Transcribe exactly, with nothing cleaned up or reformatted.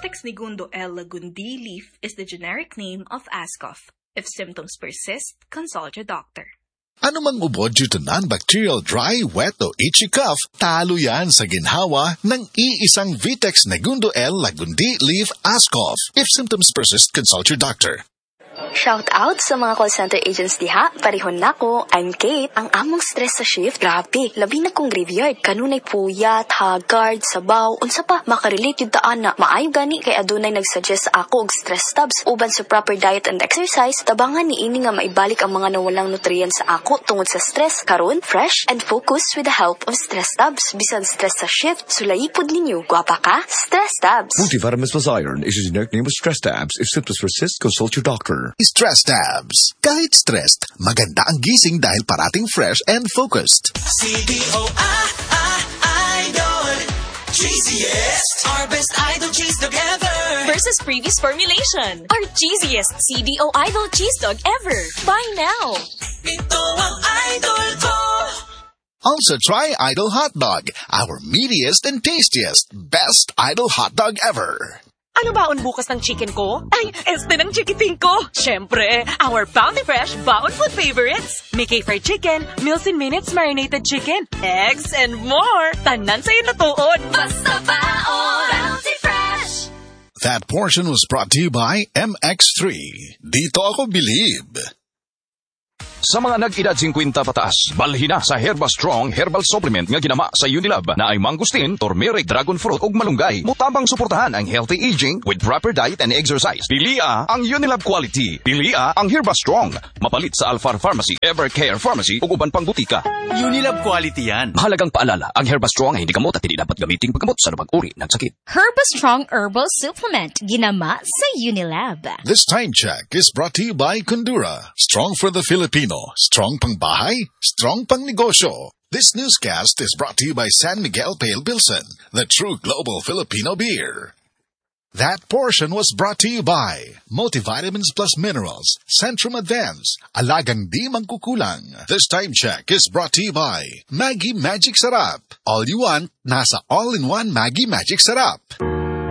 Vitex Negundo L. Lagundi leaf is the generic name of Ascof. If symptoms persist, consult your doctor. Ano mang ubo due to non-bacterial dry, wet o itchy cough, talo yan sa ginhawa ng iisang Vitex Negundo L. Lagundi leaf Ascof. If symptoms persist, consult your doctor. Shout out sa mga call center agents diha. Parihon nako. I'm Kate. Ang among stress sa shift, grabe. Labi na kong graveyard. Kanunay puyat, haggard, sabaw, unsa pa. Makarelate yun taan na. Maayo gani kay adunay nagsuggest sa ako og stress tabs. Uban sa proper diet and exercise, tabangan ni ini nga maibalik ang mga nawalang nutrients sa ako tungod sa stress. Karon, fresh and focused with the help of stress tabs. Bisan stress sa shift, sulaipod ninyo. Gwapa ka? Stress tabs. Multivitamins plus iron is a generic name of stress tabs. If symptoms persist, consult your doctor. Stress tabs. Kahit stressed, maganda ang gising dahil parating fresh and focused. C D O I, I, Idol. Cheesiest. Our best Idol cheese dog ever. Versus previous formulation. Our cheesiest C D O Idol cheese dog ever. Buy now. Ito ang Idol ko. Also try Idol Hot Dog, our meatiest and tastiest, best Idol hot dog ever. Ano baon bukas ng chicken ko? Ay, este ng chikiting ko! Siyempre, our Bounty Fresh Baon Food Favorites! May K-fried chicken, meals in minutes marinated chicken, eggs, and more! Tanan sa'yo natuod! Basta baon! Bounty Fresh! That portion was brought to you by M X three. Dito ako believe. Sa mga nag-edad fifty pataas, balhin na sa Herba Strong Herbal Supplement nga ginama sa Unilab na ay mangustin, turmeric, dragon fruit ug malunggay. Mutabang suportahan ang healthy aging with proper diet and exercise. Pilia ang Unilab quality. Pilia ang Herba Strong. Mapalit sa Alfar Pharmacy, Evercare Pharmacy ug uban pang butika. Unilab quality yan. Mahalagang paalala, ang Herba Strong ay hindi gamot at hindi dapat gamitin paggamot sa anumang uri ng sakit. Herba Strong Herbal Supplement ginama sa Unilab. This time check is brought to you by Kundura. Strong for the Filipino. Strong pang bahay, strong pang negosyo. This newscast is brought to you by San Miguel Pale Pilsen, the true global Filipino beer. That portion was brought to you by Multivitamins Plus Minerals, Centrum Advance, Alagang Di Mangkukulang. This time check is brought to you by Maggie Magic Sarap. All you want, nasa all-in-one Maggie Magic Sarap.